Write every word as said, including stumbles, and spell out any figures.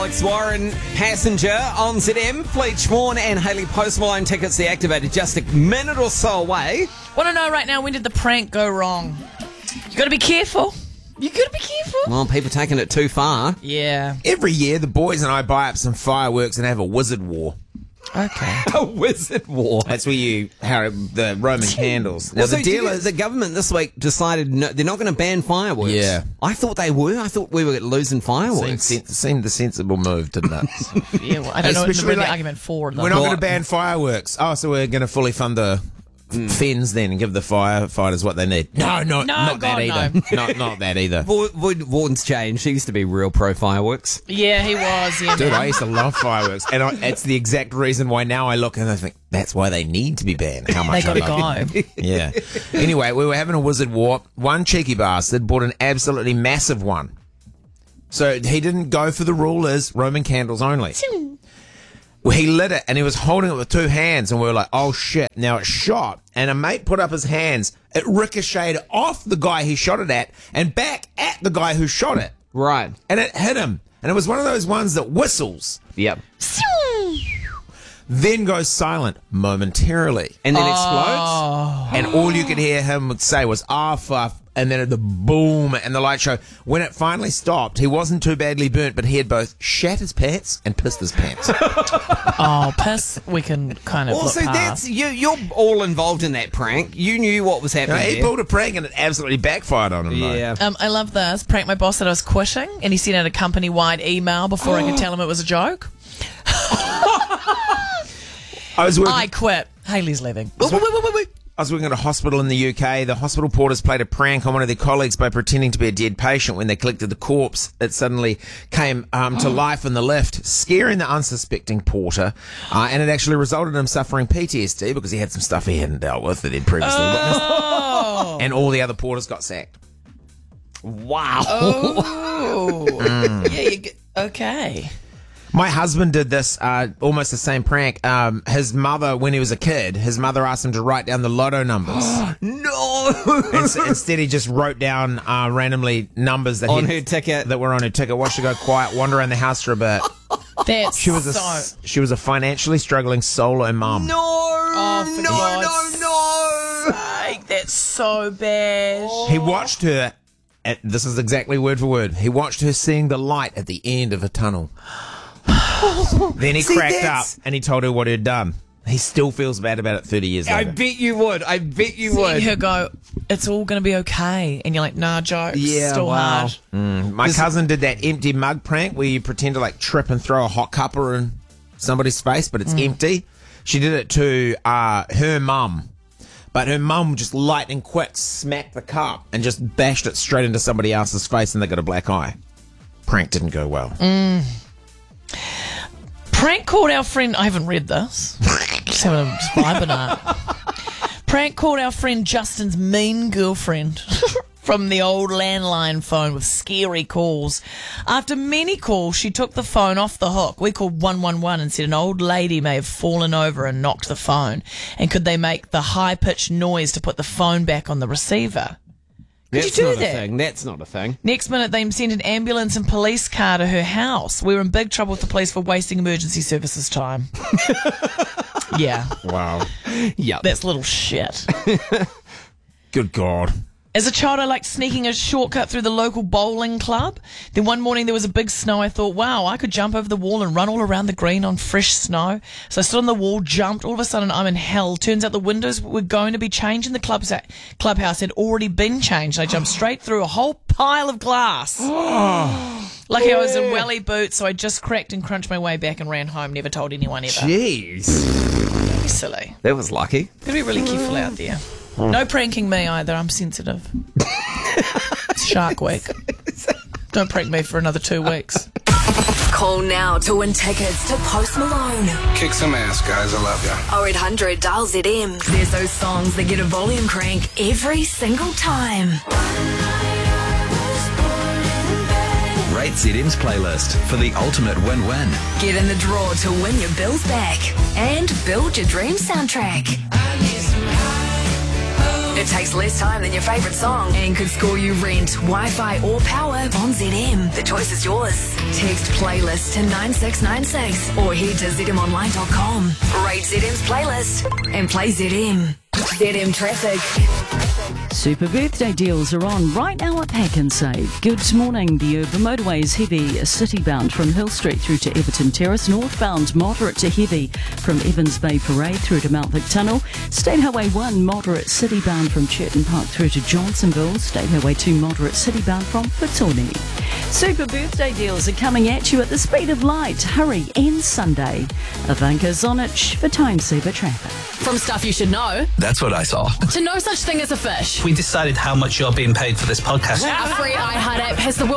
Alex Warren, Passenger on Z M. Fleet Schwarn and Hayley Post Malone tickets the activated just a minute or so away. Want to know right now, when did the prank go wrong? You got to be careful. You got to be careful. Well, people taking it too far. Yeah. Every year, the boys and I buy up some fireworks and have a wizard war. Okay. A wizard war. That's where you how the Roman candles. Now Well, so the did deal you- is the government this week decided no, they're not going to ban fireworks. Yeah. I thought they were. I thought we were losing seemed, fireworks. sen- seemed the sensible move, didn't it? Yeah, well, I don't know what Especially the like- argument for them. We're not Well, going to ban fireworks. Oh, so we're going to fully fund the f- fins then and give the firefighters what they need. No, no, No, not that God, either. no. not not that either. Wa- Wa- Warden's changed. He used to be real pro fireworks. Yeah, he was. Yeah, Dude, man. I used to love fireworks, and I, it's the exact reason why now I look and I think that's why they need to be banned. How much They I got to love it. go. Yeah. Anyway, we were having a wizard war. One cheeky bastard bought an absolutely massive one. So he didn't go for the rule as Roman candles only. Well, he lit it and he was holding it with two hands, and we were like, oh shit. Now it shot, and a mate put up his hands. It ricocheted off the guy he shot it at and back at the guy who shot it. Right. And it hit him. And it was one of those ones that whistles, Yep. then goes silent momentarily. And then explodes. And all you could hear him say was, ah, fuff. And then the boom and the light show. When it finally stopped, he wasn't too badly burnt, but he had both shat his pants and pissed his pants. Oh, piss, we can kind of Also, look that's past. you. You're all involved in that prank. You knew what was Now, happening. he there. pulled a prank and it absolutely backfired on him, though. Yeah. Um, I love this. Pranked my boss that I was quitting, and he sent out a company-wide email before I could tell him it was a joke. I was working. I quit. Hayley's leaving. Wait, wait, wait, wait, wait. I was working at a hospital in the U K. The hospital porters played a prank on one of their colleagues by pretending to be a dead patient. When they collected the corpse, it suddenly came um, to life in the lift, scaring the unsuspecting porter. Uh, and it actually resulted in him suffering P T S D because he had some stuff he hadn't dealt with that he'd previously witnessed. Oh. And all the other porters got sacked. Wow. Oh. Yeah, you get, okay. My husband did this, uh, almost the same prank. Um, his mother, when he was a kid, his mother asked him to write down the lotto numbers. No. And s- instead, he just wrote down uh, randomly numbers that On he- her ticket. that were on her ticket. Watched her go quiet, wander around the house for a bit. That's She was a so... s- she was a financially struggling solo mum. No. Oh, for no, God's no, no. sake, that's so bad. He watched her. At, this is exactly word for word. He watched her seeing the light at the end of a tunnel. Then he See, cracked up that's- and he told her what he'd done. He still feels bad about it thirty years I later. bet you would. I bet you Seeing would. her go, it's all going to be okay. And you're like, nah, jokes. Yeah, Still wow. hard. My cousin did that empty mug prank where you pretend to like trip and throw a hot cuppa in somebody's face, but it's empty. She did it to uh, her mum. But her mum just lightning quick smacked the cup and just bashed it straight into somebody else's face, and they got a black eye. Prank didn't go well. Prank called our friend, I haven't read this. Just having a just vibing out. Prank called our friend Justin's mean girlfriend from the old landline phone with scary calls. After many calls, she took the phone off the hook. We called one one one and said an old lady may have fallen over and knocked the phone. And could they make the high-pitched noise to put the phone back on the receiver? Could That's you do not that? a thing. That's not a thing. Next minute, they sent an ambulance and police car to her house. We were in big trouble with the police for wasting emergency services time. Yeah, Wow. Yep. that's little shit. Good God. As a child, I liked sneaking a shortcut through the local bowling club. Then one morning there was a big snow. I thought, wow, I could jump over the wall and run all around the green on fresh snow. So I stood on the wall, jumped. All of a sudden, I'm in hell. Turns out the windows were going to be changed and the club's clubhouse had already been changed. I jumped straight through a whole pile of glass. Lucky I was in welly boots, so I just cracked and crunched my way back and ran home. Never told anyone ever. Jeez. Don't be silly. That was lucky. Gotta be really careful out there. No pranking me either. I'm sensitive. It's Shark Week. Don't prank me for another two weeks. Call now to win tickets to Post Malone. Kick some ass, guys. I love ya. oh eight hundred dial Z M. There's those songs that get a volume crank every single time. Rate Z M's playlist for the ultimate win-win. Get in the draw to win your bills back and build your dream soundtrack. It takes less time than your favourite song and could score you rent, Wi-Fi or power on Z M. The choice is yours. Text playlist to nine six nine six or head to z m online dot com. Rate Z M's playlist and play Z M. Z M traffic. Super birthday deals are on right now at Pack and Save. Good morning. The Urban Motorway is heavy city-bound from Hill Street through to Everton Terrace. Northbound moderate to heavy from Evans Bay Parade through to Mount Vic Tunnel. State Highway one moderate city-bound from Churton Park through to Johnsonville. State Highway two moderate city-bound from Petone. Super birthday deals are coming at you at the speed of light. Hurry and Sunday. Ivanka Zonich for Time Saver Traffic. From stuff you should know That's what I saw. to no such thing as a fish. We decided how much you're being paid for this podcast. Our free iHeart app has the